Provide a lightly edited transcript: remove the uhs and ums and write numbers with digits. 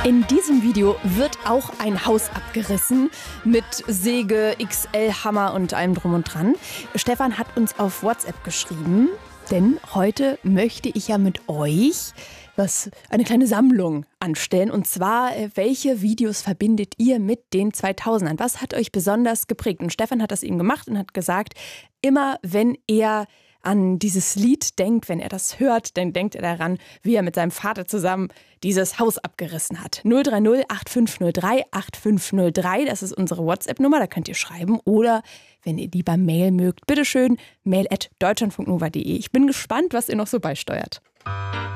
In diesem Video wird auch ein Haus abgerissen mit Säge, XL-Hammer und allem drum und dran. Stefan hat uns auf WhatsApp geschrieben, denn heute möchte ich ja mit euch eine kleine Sammlung anstellen. Und zwar, welche Videos verbindet ihr mit den 2000ern? Was hat euch besonders geprägt? Und Stefan hat das eben gemacht und hat gesagt, immer wenn er an dieses Lied denkt, wenn er das hört, dann denkt er daran, wie er mit seinem Vater zusammen dieses Haus abgerissen hat. 030 8503 8503, das ist unsere WhatsApp-Nummer, da könnt ihr schreiben. Oder wenn ihr lieber Mail mögt, bitteschön, mail@deutschlandfunknova.de. Ich bin gespannt, was ihr noch so beisteuert.